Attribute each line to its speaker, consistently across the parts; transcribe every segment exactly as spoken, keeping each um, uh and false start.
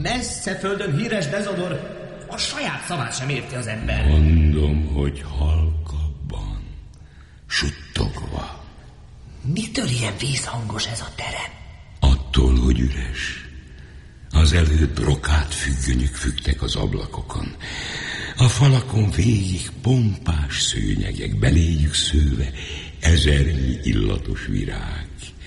Speaker 1: messze földön híres Dezodor, a saját szavát sem érti az ember.
Speaker 2: Mondom, hogy halkabban, suttogva.
Speaker 1: Mitől ilyen vízhangos ez a terem?
Speaker 2: Attól, hogy üres. Az előbb brokát függönyök függtek az ablakokon. A falakon végig pompás szőnyegek, beléjük szőve ezernyi illatos virág.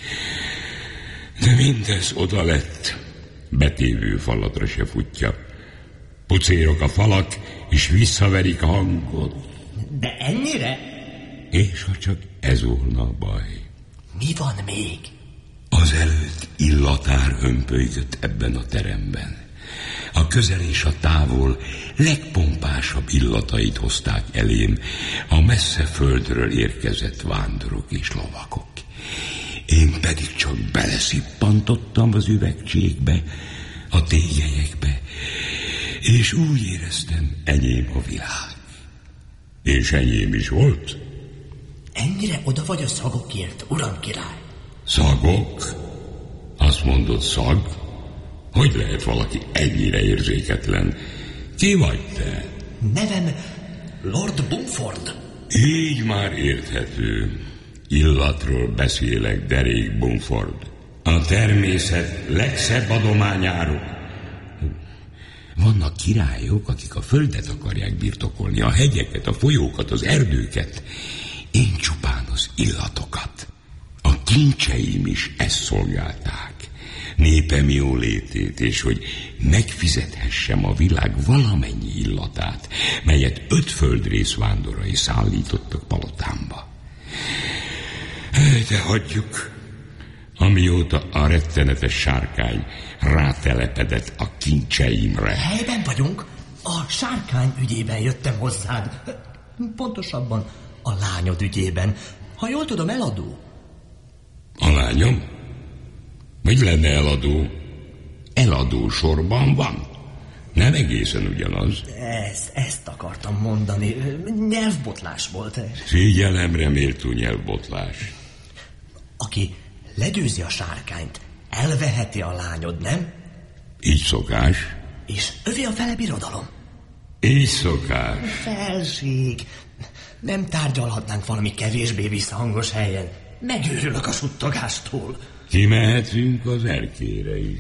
Speaker 2: De mindez oda lett, betévő falatra se futja. Pucérok a falak, és visszaverik a hangot.
Speaker 1: De ennyire?
Speaker 2: És ha csak ez volna a baj.
Speaker 1: Mi van még?
Speaker 2: Az előtt illatár hömpölygött ebben a teremben. A közel és a távol legpompásabb illatait hozták elém a messze földről érkezett vándorok és lovagok. Én pedig csak beleszippantottam az üvegcsékbe, a tégelyekbe, és úgy éreztem, enyém a világ. És enyém is volt.
Speaker 1: Ennyire oda vagy a szagokért, uram király?
Speaker 2: Szagok? Azt mondod, szag? Hogy lehet valaki ennyire érzéketlen? Ki vagy te?
Speaker 1: Nevem Lord Bumford.
Speaker 2: Így már érthető. Illatról beszélek, derék Bumford. A természet legszebb adományáról. Vannak királyok, akik a földet akarják birtokolni, a hegyeket, a folyókat, az erdőket. Én csupán az illatokat. A kincseim is ezt szolgálták. Népem jólétét, és hogy megfizethessem a világ valamennyi illatát, melyet öt földrész vándorai szállítottak palotámba. De hagyjuk, amióta a rettenetes sárkány rátelepedett a kincseimre.
Speaker 1: Helyben vagyunk. A sárkány ügyében jöttem hozzád. Pontosabban a lányod ügyében. Ha jól tudom, eladó.
Speaker 2: A lányom? Hogy lenne eladó? Eladó sorban van. Nem egészen ugyanaz.
Speaker 1: Ezt, ezt akartam mondani. Nyelvbotlás volt.
Speaker 2: Figyelemre méltó nyelvbotlás.
Speaker 1: Aki legyőzi a sárkányt, elveheti a lányod, nem?
Speaker 2: Így szokás.
Speaker 1: És övé a fele birodalom.
Speaker 2: Így szokás.
Speaker 1: Felség. Nem tárgyalhatnánk valami kevésbé visszhangos helyen. Megőrülök a suttogástól.
Speaker 2: Kimehetünk az erkére is.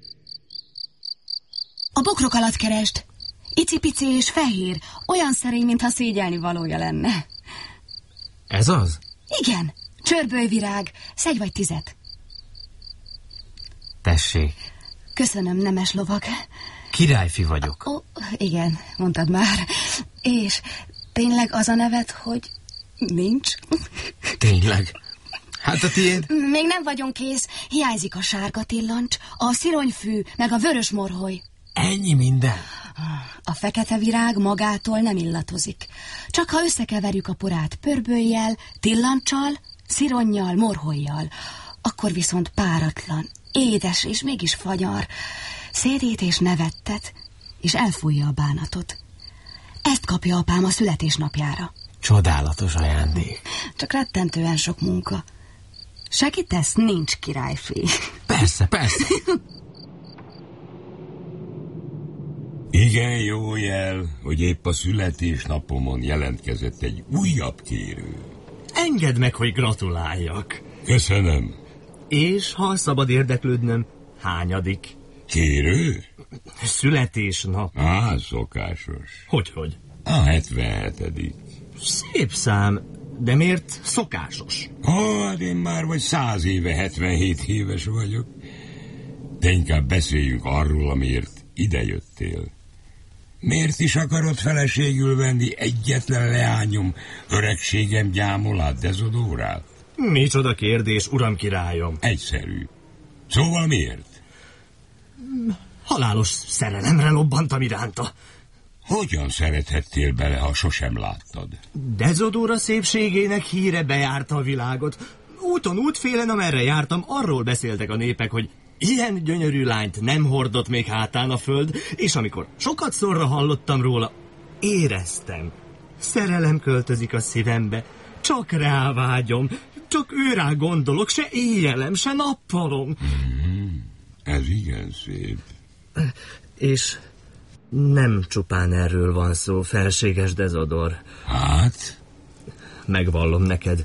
Speaker 3: A bokrok alatt kerest. Icipici és fehér. Olyan szerény, mintha szégyelni valója lenne.
Speaker 4: Ez az?
Speaker 3: Igen. Csörbölyvirág. Szedj vagy tizet.
Speaker 4: Tessék.
Speaker 3: Köszönöm, nemes lovag.
Speaker 4: Királyfi vagyok.
Speaker 3: Ó, igen, mondtad már. És tényleg az a neved, hogy nincs?
Speaker 4: Tényleg? Hát a tiéd?
Speaker 3: Még nem vagyunk kész. Hiányzik a sárga tillancs, a szironyfű, meg a vörös morholy.
Speaker 4: Ennyi minden?
Speaker 3: A fekete virág magától nem illatozik. Csak ha összekeverjük a porát pörböllyel, tillancsal, szironnyal, morhollyal, akkor viszont páratlan, édes és mégis fagyar, szédít és nevettet, és elfújja a bánatot. Ezt kapja apám a születésnapjára.
Speaker 4: Csodálatos ajándék.
Speaker 3: Csak rettentően sok munka. Segítesz? Nincs királyfi.
Speaker 4: Persze, persze.
Speaker 2: Igen, jó jel, hogy épp a születésnapomon jelentkezett egy újabb kérő.
Speaker 1: Engedd meg, hogy gratuláljak.
Speaker 2: Köszönöm.
Speaker 1: És ha szabad érdeklődnöm, hányadik?
Speaker 2: Kérő?
Speaker 1: Születésnap.
Speaker 2: Á, szokásos.
Speaker 1: Hogyhogy?
Speaker 2: A hetvenhetedik.
Speaker 1: Szép szám, de miért szokásos?
Speaker 2: Hát én már vagy száz éve hetvenhét éves vagyok. De inkább beszéljünk arról, amiért idejöttél. Miért is akarod feleségül venni egyetlen leányom öregségem gyámolát, Dezodórát?
Speaker 1: Micsoda kérdés, uram királyom.
Speaker 2: Egyszerű. Szóval miért?
Speaker 1: Halálos szerelemre lobbantam iránta.
Speaker 2: Hogyan szerethettél bele, ha sosem láttad?
Speaker 1: Dezodóra szépségének híre bejárta a világot. Úton útfélen, amerre jártam, arról beszéltek a népek, hogy ilyen gyönyörű lányt nem hordott még hátán a föld, és amikor sokat szorra hallottam róla, éreztem. Szerelem költözik a szívembe, csak rávágyom, csak őrá gondolok, se éjjelem, se nappalom.
Speaker 2: Mm-hmm. Ez igen szép.
Speaker 1: És nem csupán erről van szó, felséges Dezodor.
Speaker 2: Hát?
Speaker 1: Megvallom neked,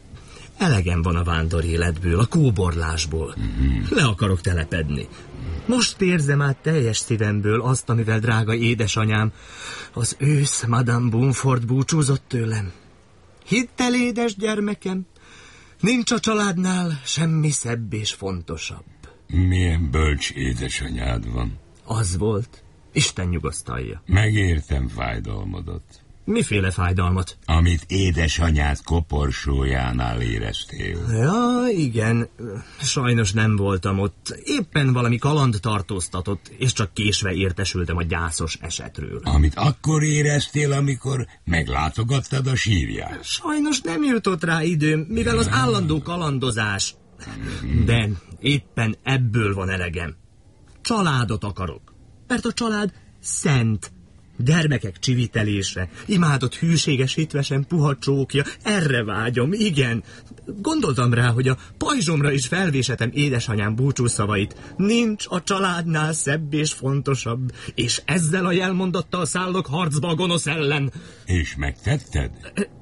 Speaker 1: elegem van a vándor életből, a kóborlásból. Mm-hmm. Le akarok telepedni. Most érzem át teljes szívemből azt, amivel drága édesanyám, az ősz Madame Bumford búcsúzott tőlem. Hidd el, édes gyermekem, nincs a családnál semmi szebb és fontosabb.
Speaker 2: Milyen bölcs édesanyád van.
Speaker 1: Az volt. Isten nyugosztalja.
Speaker 2: Megértem fájdalmadat.
Speaker 1: Miféle fájdalmat?
Speaker 2: Amit édesanyád koporsójánál éreztél.
Speaker 1: Ja, igen. Sajnos nem voltam ott. Éppen valami kaland tartóztatott, és csak késve értesültem a gyászos esetről.
Speaker 2: Amit akkor éreztél, amikor meglátogattad a sírját.
Speaker 1: Sajnos nem jutott rá időm, mivel az állandó kalandozás. De éppen ebből van elegem. Családot akarok. Mert a család szent. Gyermekek csivitelése, imádott hűséges hitvesen puha csókja, erre vágyom, igen. Gondoltam rá, hogy a pajzsomra is felvésetem édesanyám búcsúszavait. Nincs a családnál szebb és fontosabb, és ezzel a jelmondattal szállok harcba a gonosz ellen.
Speaker 2: És megtetted?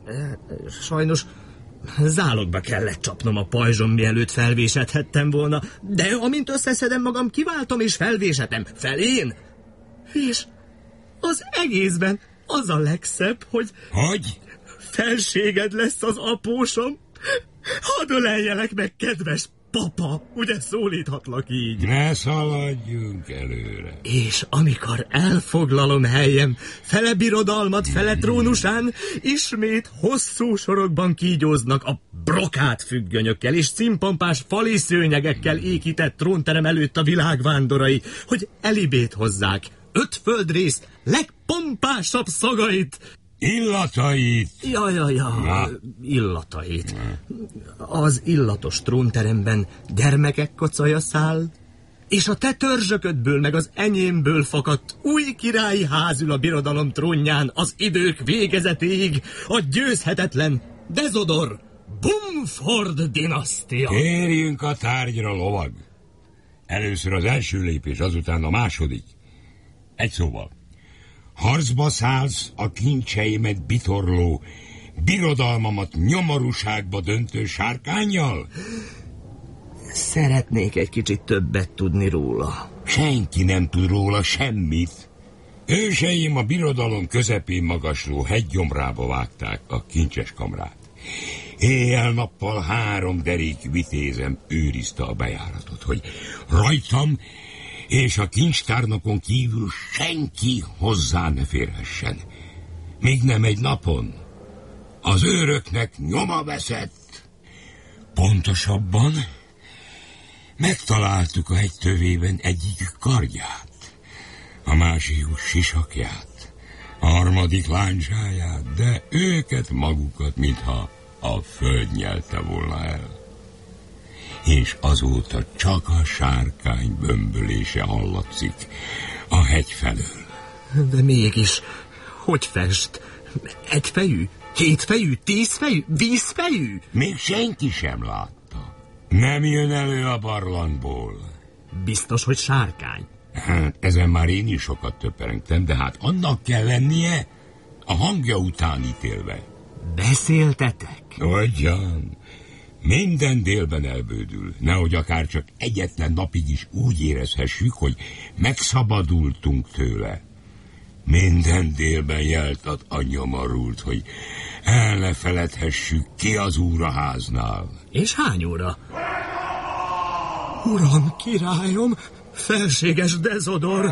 Speaker 1: Sajnos zálogba kellett csapnom a pajzsom, mielőtt felvésethettem volna, de amint összeszedem magam, kiváltom és felvésetem. Felén? És az egészben az a legszebb, hogy...
Speaker 2: Hogy?
Speaker 1: Felséged lesz az apósom. Hadd öleljelek meg, kedves papa, ugye szólíthatlak így?
Speaker 2: Ne szaladjunk előre.
Speaker 1: És amikor elfoglalom helyem, fele birodalmat, fele trónusán, ismét hosszú sorokban kígyóznak a brokát függönyökkel és címpompás fali szőnyegekkel ékített trónterem előtt a világvándorai, hogy elibét hozzák öt földrész legpompásabb szagait.
Speaker 2: Illatait.
Speaker 1: Ja, ja, ja, Na. illatait. Na. Az illatos trónteremben gyermekek kocaja száll, és a te törzsöködből meg az enyémből fakadt új királyi ház ül a birodalom trónján az idők végezetéig, a győzhetetlen Dezodor Bumford dinasztia.
Speaker 2: Térjünk a tárgyra, lovag. Először az első lépés, azután a második. Egy szóval, harcba szállsz a kincseimet bitorló, birodalmamat nyomorúságba döntő sárkánnyal?
Speaker 1: Szeretnék egy kicsit többet tudni róla.
Speaker 2: Senki nem tud róla semmit. Őseim a birodalom közepén magasló hegygyomrába vágták a kincses kamrát. Éjjel-nappal három derék vitézem őrizte a bejáratot, hogy rajtam és a kincstárnokon kívül senki hozzá ne férhessen. Még nem egy napon az őröknek nyoma veszett. Pontosabban megtaláltuk a hegy tövében egyik kardját, a másik sisakját, a harmadik láncsáját, de őket magukat, mintha a föld nyelte volna el. És azóta csak a sárkány bömbölése hallatszik a hegy felől.
Speaker 1: De mégis, hogy fest? Egyfejű? Hétfejű? Tízfejű? Vízfejű?
Speaker 2: Még senki sem látta. Nem jön elő a barlangból.
Speaker 1: Biztos, hogy sárkány.
Speaker 2: Hát, ezen már én is sokat töprengtem, de hát annak kell lennie a hangja után ítélve.
Speaker 1: Beszéltetek?
Speaker 2: Ugyan. Minden délben elbődül, nehogy akár csak egyetlen napig is úgy érezhessük, hogy megszabadultunk tőle. Minden délben jelt ad a nyomorult, hogy el ne feledhessük, ki az úr a háznál.
Speaker 1: És hány óra? Uram, királyom, felséges Dezodor!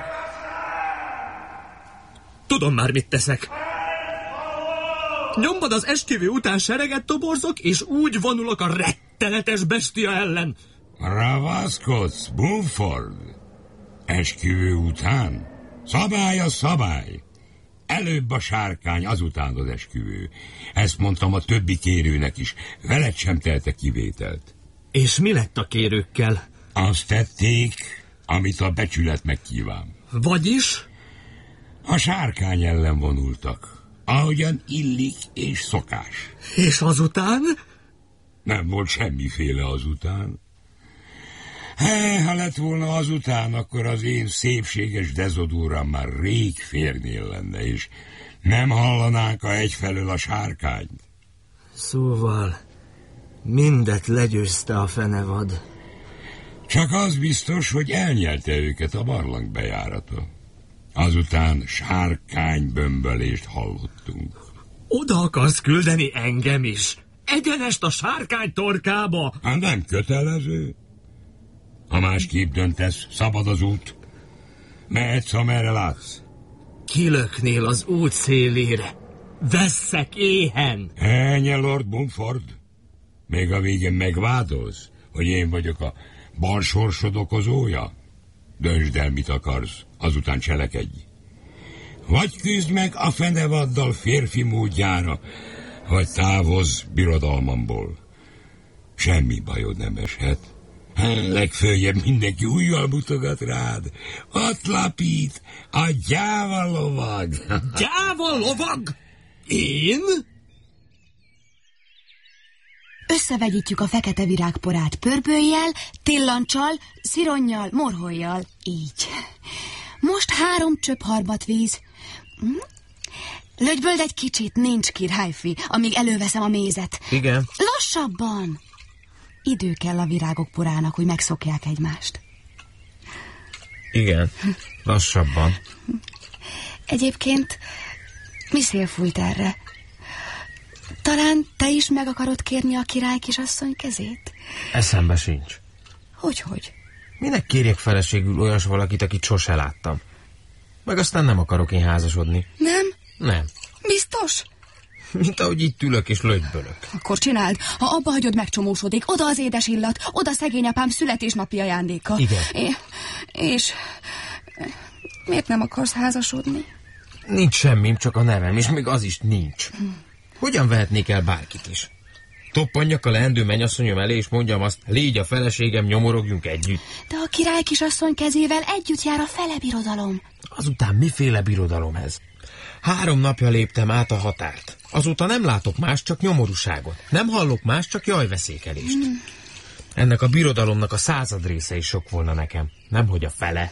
Speaker 1: Tudom már, mit teszek. Nyomban az esküvő után sereget toborzok, és úgy vonulok a rettenetes bestia ellen.
Speaker 2: Ravaszkodsz, Bumford? Esküvő után? Szabály a szabály. Előbb a sárkány, azután az esküvő. Ezt mondtam a többi kérőnek is. Veled sem telte kivételt.
Speaker 1: És mi lett a kérőkkel?
Speaker 2: Azt tették, amit a becsület megkíván.
Speaker 1: Vagyis?
Speaker 2: A sárkány ellen vonultak. Ahogyan illik és szokás.
Speaker 1: És azután?
Speaker 2: Nem volt semmiféle azután. Hé, ha lett volna azután, akkor az én szépséges dezodúram már rég férnél lenne, és nem hallanánk a egyfelől a sárkányt.
Speaker 1: Szóval mindet legyőzte a fenevad.
Speaker 2: Csak az biztos, hogy elnyelte őket a barlang bejárata. Azután sárkánybömbölést hallottunk.
Speaker 1: Oda akarsz küldeni engem is? Egyenest a sárkány torkába?
Speaker 2: Hát nem kötelező. Ha másképp döntesz, szabad az út. Mehetsz, amerre látsz.
Speaker 1: Kilöknél az út szélére. Vesszek éhen.
Speaker 2: Ennyi, Lord Bumford. Még a végén megvádolsz, hogy én vagyok a balsorsod okozója? Döntsd el, mit akarsz, azután cselekedj. Vagy küzd meg a fenevaddal férfi módjára, vagy távozz birodalmamból. Semmi bajod nem eshet. Legföljebb mindenki ujjal mutogat rád. Ott lapít a gyáva lovag.
Speaker 1: Gyáva lovag? Én?
Speaker 3: Összevegyítjük a fekete virágporát pörbőjjel, tillancsal, szironnyal, morhollyal. Így. Most három csöpp harmatvíz. Lögyböld egy kicsit, nincs királyfi, amíg előveszem a mézet.
Speaker 4: Igen.
Speaker 3: Lassabban! Idő kell a virágok porának, hogy megszokják egymást.
Speaker 4: Igen, lassabban.
Speaker 3: Egyébként mi szél fújt erre? Talán te is meg akarod kérni a király kisasszony kezét?
Speaker 4: Eszembe sincs.
Speaker 3: Hogyhogy?
Speaker 4: Minek kérjek feleségül olyas valakit, akit sose láttam? Meg aztán nem akarok én házasodni.
Speaker 3: Nem?
Speaker 4: Nem.
Speaker 3: Biztos?
Speaker 4: Mint ahogy itt ülök és lögybölök.
Speaker 3: Akkor csináld. Ha abba hagyod, megcsomósodik. Oda az édes illat, oda szegény apám születésnapi ajándéka.
Speaker 4: Igen.
Speaker 3: É, és miért nem akarsz házasodni?
Speaker 4: Nincs semmim, csak a nevem, és még az is nincs. Hogyan vehetnék el bárkit is? Toppanjak a leendő mennyasszonyom elé, és mondjam azt, légy a feleségem, nyomorogjunk együtt.
Speaker 3: De a király kisasszony kezével együtt jár a fele birodalom.
Speaker 4: Azután miféle birodalom ez? Három napja léptem át a határt. Azóta nem látok más, csak nyomorúságot. Nem hallok más, csak jajveszékelést. Mm. Ennek a birodalomnak a század része is sok volna nekem. Nemhogy a fele.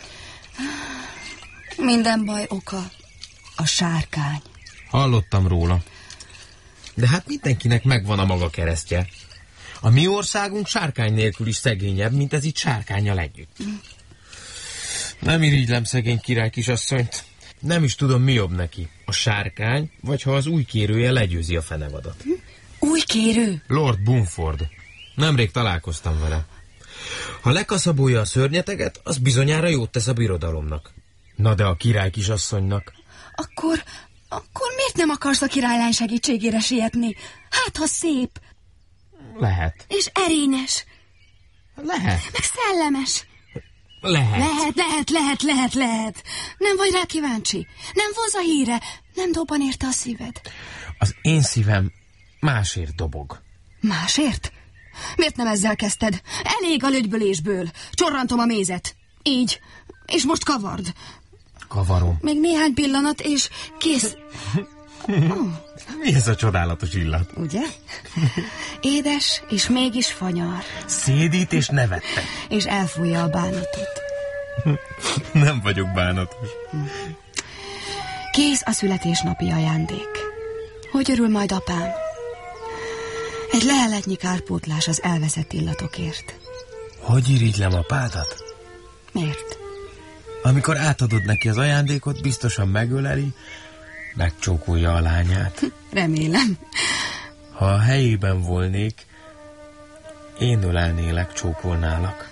Speaker 3: Minden baj oka a sárkány.
Speaker 4: Hallottam róla. De hát mindenkinek megvan a maga keresztje. A mi országunk sárkány nélkül is szegényebb, mint ez itt sárkánnyal együtt. Mm. Nem irigylem szegény király kisasszonyt. Nem is tudom, mi jobb neki. A sárkány, vagy ha az új kérője legyőzi a fenevadat.
Speaker 3: Új kérő?
Speaker 4: Lord Bumford. Nemrég találkoztam vele. Ha lekaszabolja a szörnyeteget, az bizonyára jót tesz a birodalomnak. Na de a király kisasszonynak?
Speaker 3: Akkor, akkor miért nem akarsz a királylány segítségére sietni? Hát, ha szép.
Speaker 4: Lehet.
Speaker 3: És erényes.
Speaker 4: Lehet.
Speaker 3: Meg szellemes.
Speaker 4: Lehet.
Speaker 3: Lehet, lehet, lehet, lehet, lehet. Nem vagy rá kíváncsi? Nem vonz a híre? Nem dobban érte a szíved?
Speaker 4: Az én szívem másért dobog.
Speaker 3: Másért? Miért nem ezzel kezdted? Elég a lögybölésből. Csorrantom a mézet. Így. És most kavard.
Speaker 4: Kavarom.
Speaker 3: Még néhány pillanat, és kész.
Speaker 4: Oh. Mi ez a csodálatos illat?
Speaker 3: Ugye? Édes, és mégis fanyar.
Speaker 4: Szédít és nevettet.
Speaker 3: És elfújja a bánatot.
Speaker 4: Nem vagyok bánatos.
Speaker 3: Kész a születésnapi ajándék. Hogy örül majd apám? Egy leheletnyi kárpótlás az elveszett illatokért.
Speaker 4: Hogy irigylem apádat?
Speaker 3: Miért?
Speaker 4: Amikor átadod neki az ajándékot, biztosan megöleli, megcsókolja a lányát.
Speaker 3: Remélem.
Speaker 4: Ha a helyében volnék, én ölelnélek, csókolnálak.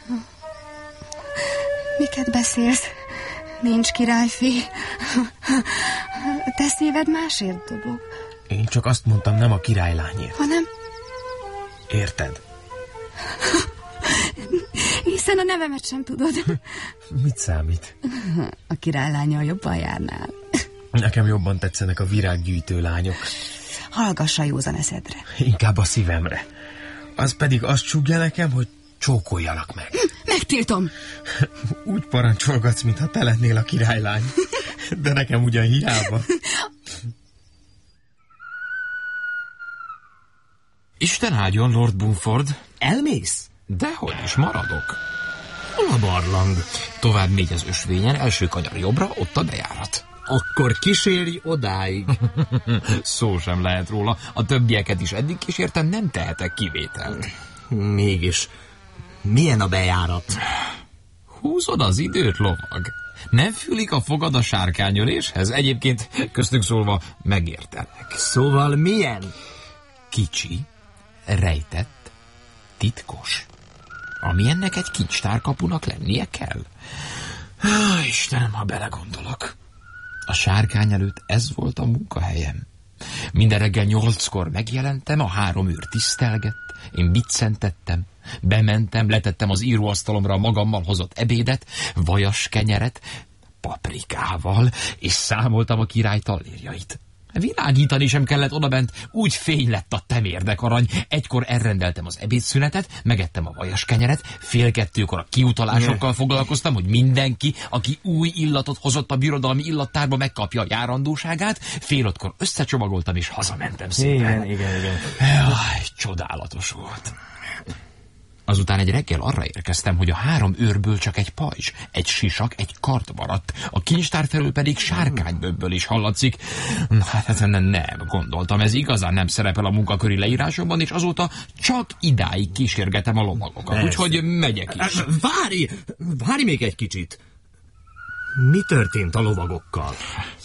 Speaker 3: Miket beszélsz? Nincs királyfi. Te szíved másért dobog.
Speaker 4: Én csak azt mondtam, nem a királylányért.
Speaker 3: Hanem?
Speaker 4: Érted?
Speaker 3: Hiszen a nevemet sem tudod.
Speaker 4: Mit számít?
Speaker 3: A királylánnyal jobban járnál.
Speaker 4: Nekem jobban tetszenek a virággyűjtő lányok.
Speaker 3: Hallgass a józan eszedre.
Speaker 4: Inkább a szívemre. Az pedig azt súgja nekem, hogy csókoljalak meg.
Speaker 3: Megtiltom.
Speaker 4: Úgy parancsolgatsz, mintha te lennél a királylány. De nekem ugyan hiába. Isten áldjon, Lord Bumford.
Speaker 1: Elmész?
Speaker 4: Dehogy is, maradok.
Speaker 1: Hol a barlang?
Speaker 4: Tovább megy az ösvényen, első kanyar jobbra, ott a bejárat.
Speaker 1: Akkor kíséri odáig.
Speaker 4: Szó sem lehet róla. A többieket is eddig kísértem, nem tehetek kivételt.
Speaker 1: Mégis, milyen a bejárat?
Speaker 4: Húzod az időt, lovag. Nem fülik a fogad a sárkányöléshez? Egyébként, köztük szólva, megértenek.
Speaker 1: Szóval milyen?
Speaker 4: Kicsi, rejtett, titkos. Ami ennek egy kincstárkapunak lennie kell. Ah, Istenem, ha belegondolok. A sárkány előtt ez volt a munkahelyem. Minden reggel nyolckor megjelentem, a három őr tisztelgett, én biccentettem, bementem, letettem az íróasztalomra a magammal hozott ebédet, vajas kenyeret, paprikával, és számoltam a király tallérjait. Világítani sem kellett odabent, úgy fény lett a temérdek arany. Egykor elrendeltem az ebédszünetet, megettem a vajas kenyeret, fél kettőkor a kiutalásokkal foglalkoztam, hogy mindenki, aki új illatot hozott a birodalmi illattárba, megkapja a járandóságát, fél ötkor összecsomagoltam, és hazamentem szépen.
Speaker 1: Igen, igen, igen.
Speaker 4: Jaj, csodálatos volt. Azután egy reggel arra érkeztem, hogy a három őrből csak egy pajzs, egy sisak, egy kard maradt, a kincstár felől pedig sárkánybőbből is hallatszik. Hát nem, nem, gondoltam, ez igazán nem szerepel a munkaköri leírásomban, és azóta csak idáig kísérgetem a lovagokat, úgyhogy megyek is.
Speaker 1: Várj! Várj még egy kicsit! Mi történt a lovagokkal?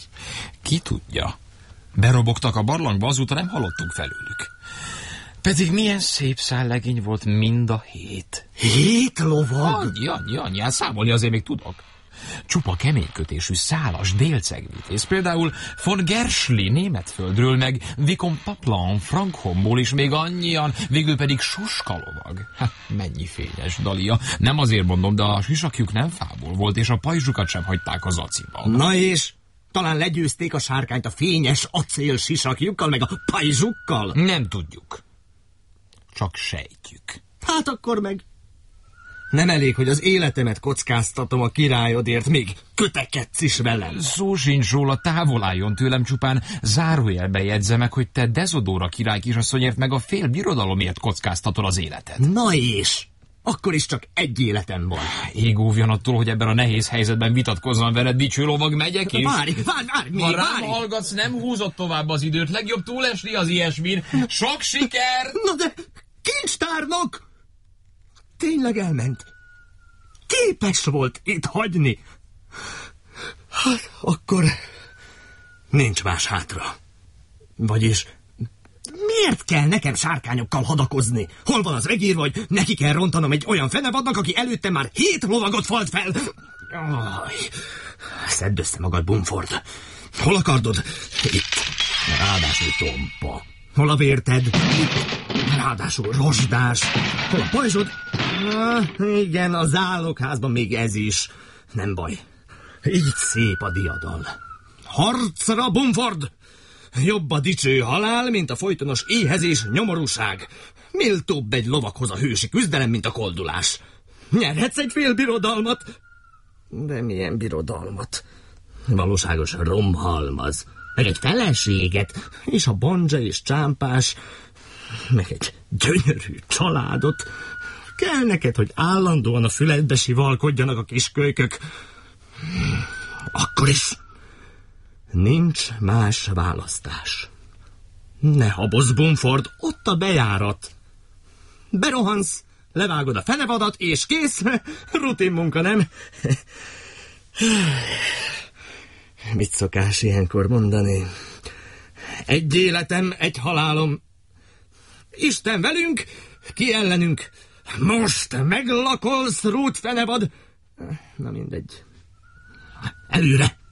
Speaker 4: Ki tudja? Berobogtak a barlangba, azóta nem hallottunk felőlük. Pedig milyen szép szállegény volt mind a hét.
Speaker 1: Hét lovag?
Speaker 4: Annyi, annyi, annyi, hát számolni azért még tudok. Csupa keménykötésű, szálas délcegvitéz, például von Gerschli németföldről, meg Vicomte Paplan Frankomból, és még annyian, végül pedig Suska lovag. Hát mennyi fényes dalia. Nem azért mondom, de a sisakjuk nem fából volt, és a pajzsukat sem hagyták az aciban.
Speaker 1: Na és? Talán legyőzték a sárkányt a fényes acél sisakjukkal, meg a pajzsukkal?
Speaker 4: Nem tudjuk. Csak sejtjük.
Speaker 1: Hát akkor meg... Nem elég, hogy az életemet kockáztatom a királyodért, még kötekedsz is velem.
Speaker 4: Szó sincs róla, távol álljon tőlem, csupán zárójelbe jegyzze meg, hogy te Dezodóra király kisasszonyért meg a fél birodalomért kockáztatod az életed.
Speaker 1: Na és? Akkor is csak egy életem van.
Speaker 4: Ég óvjon attól, hogy ebben a nehéz helyzetben vitatkozzam veled, dicső lovag, megyek is.
Speaker 1: Várj, várj, várj, még,
Speaker 4: ha rám
Speaker 1: várj.
Speaker 4: hallgatsz, nem húzott tovább az időt, legjobb túlesni az ilyesmin. Sok siker!
Speaker 1: Na de, kincstárnok! Tényleg elment. Képes volt itt hagyni. Hát, akkor nincs más hátra. Vagyis miért kell nekem sárkányokkal hadakozni? Hol van az regír, vagy neki kell rontanom egy olyan fenevadnak, aki előtte már hét lovagot falt fel? Aj, szedd össze magad, Bumford. Hol a kardod? Itt. Ráadásul tompa. Hol a vérted? Itt. Ráadásul rozsdás. Hol a pajzsod? Na, igen, a zálogházban még ez is. Nem baj. Így szép a diadal. Harcra, Bumford! Jobb a dicső halál, mint a folytonos éhezés, nyomorúság. Méltóbb egy lovakhoz a hősi küzdelem, mint a koldulás. Nyerhetsz egy fél birodalmat. De milyen birodalmat? Valóságos romhalmaz. Meg egy feleséget, és a bondzsa és csámpás, meg egy gyönyörű családot. Kell neked, hogy állandóan a füledbe sivalkodjanak a kiskölykök. Akkor is nincs más választás. Ne habozz, Bumford, ott a bejárat. Berohansz, levágod a fenevadat, és kész. Rutin munka, nem? Mit szokás ilyenkor mondani? Egy életem, egy halálom. Isten velünk, ki ellenünk. Most meglakolsz, rút fenevad. Na mindegy. Előre!